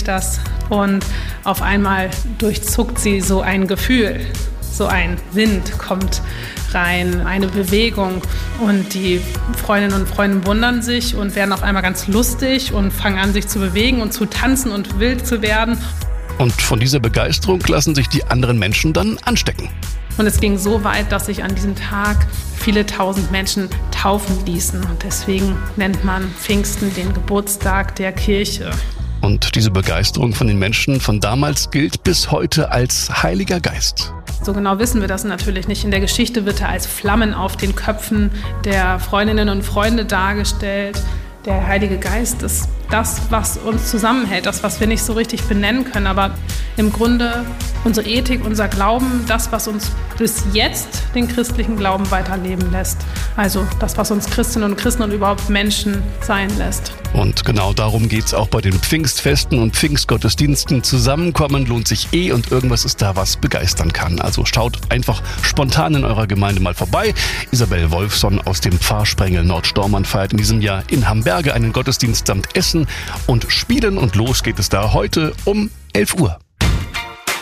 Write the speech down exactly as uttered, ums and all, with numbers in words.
sich das und auf einmal durchzuckt sie so ein Gefühl. So ein Wind kommt rein, eine Bewegung und die Freundinnen und Freunde wundern sich und werden auf einmal ganz lustig und fangen an, sich zu bewegen und zu tanzen und wild zu werden. Und von dieser Begeisterung lassen sich die anderen Menschen dann anstecken. Und es ging so weit, dass sich an diesem Tag viele tausend Menschen taufen ließen. Und deswegen nennt man Pfingsten den Geburtstag der Kirche. Und diese Begeisterung von den Menschen von damals gilt bis heute als Heiliger Geist. So genau wissen wir das natürlich nicht. In der Geschichte wird er als Flammen auf den Köpfen der Freundinnen und Freunde dargestellt. Der Heilige Geist ist das, was uns zusammenhält, das, was wir nicht so richtig benennen können. Aber im Grunde unsere Ethik, unser Glauben, das, was uns bis jetzt den christlichen Glauben weiterleben lässt. Also das, was uns Christinnen und Christen und überhaupt Menschen sein lässt. Und genau darum geht es auch bei den Pfingstfesten und Pfingstgottesdiensten. Zusammenkommen lohnt sich eh und irgendwas ist da, was begeistern kann. Also schaut einfach spontan in eurer Gemeinde mal vorbei. Isabel Wolfson aus dem Pfarrsprengel Nordstormann feiert in diesem Jahr in Hamberge einen Gottesdienst samt Essen und Spielen. Und los geht es da heute um elf Uhr.